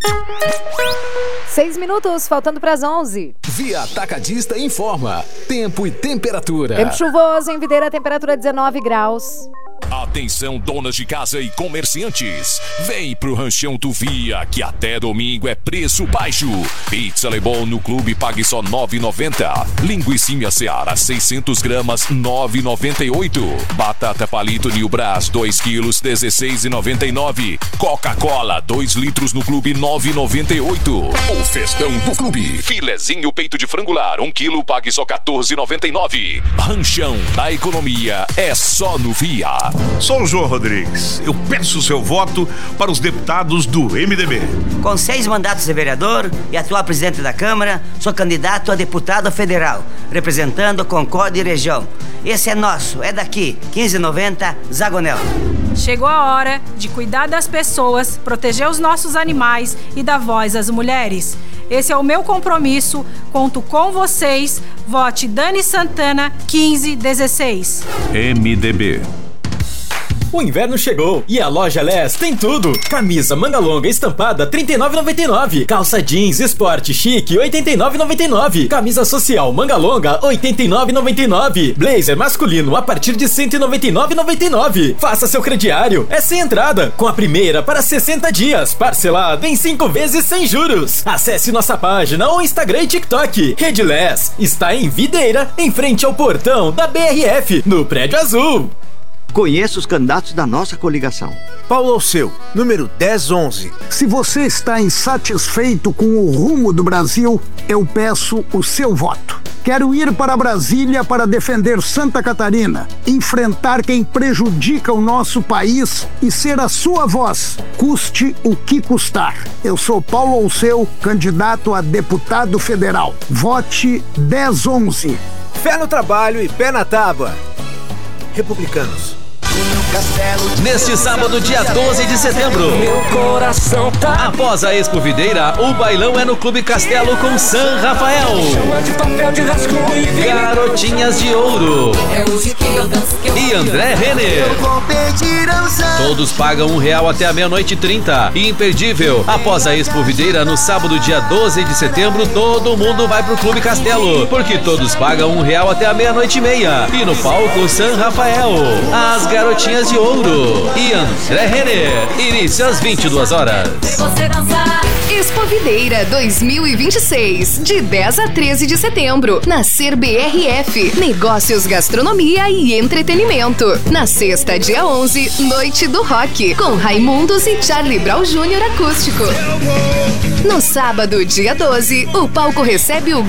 6 minutos, faltando para as 11. Via Atacadista informa. Tempo e temperatura. Tempo chuvoso em Videira, temperatura 19 graus. Atenção, donas de casa e comerciantes. Vem pro Ranchão do Via, que até domingo é preço baixo. Pizza Lebon no clube pague só R$ 9,90. Linguicinha Seara 600 gramas R$ 9,98. Batata palito New Brás 2 quilos R$ 16,99. Coca-Cola 2 litros no clube R$ 9,98. O festão do clube. Filezinho peito de frangular 1 quilo pague só R$ 14,99. Ranchão da economia é só no Via. Sou o João Rodrigues. Eu peço o seu voto para os deputados do MDB. Com 6 mandatos de vereador e atual presidente da Câmara, sou candidato a deputado federal, representando Concórdia e região. Esse é nosso, é daqui, 1590, Zagonel. Chegou a hora de cuidar das pessoas, proteger os nossos animais e dar voz às mulheres. Esse é o meu compromisso, conto com vocês. Vote Dani Santana 1516. MDB. O inverno chegou e a loja Les tem tudo. Camisa manga longa estampada R$ 39,99. Calça jeans esporte chique R$ 89,99. Camisa social manga longa R$ 89,99. Blazer masculino a partir de R$ 199,99. Faça seu crediário, é sem entrada, com a primeira para 60 dias, parcelado em 5 vezes sem juros. Acesse nossa página ou Instagram e TikTok. Rede Les está em Videira, em frente ao portão da BRF, no Prédio Azul. Conheça os candidatos da nossa coligação. Paulo Alceu, número 1011. Se você está insatisfeito com o rumo do Brasil, eu peço o seu voto. Quero ir para Brasília para defender Santa Catarina, enfrentar quem prejudica o nosso país e ser a sua voz, custe o que custar. Eu sou Paulo Alceu, candidato a deputado federal. Vote 1011. Fé no trabalho e pé na tábua. Republicanos. Neste sábado, dia 12 de setembro, meu coração tá... após a Expo Videira, o bailão é no Clube Castelo com San Rafael. Garotinhas de Ouro e André Renner. Todos pagam R$1 até a meia-noite e 30. Imperdível. Após a Expo Videira, no sábado, dia 12 de setembro, todo mundo vai pro Clube Castelo, porque todos pagam R$1 até a meia-noite e meia. E no palco, San Rafael, as Garotinhas de Ouro e André Renner. Início às 22 horas. Expo Videira 2026, de 10 a 13 de setembro, na CER-BRF. Negócios, gastronomia e entretenimento. Na sexta, dia 11, Noite do Rock, com Raimundos e Charlie Brown Jr. acústico. No sábado, dia 12, o palco recebe o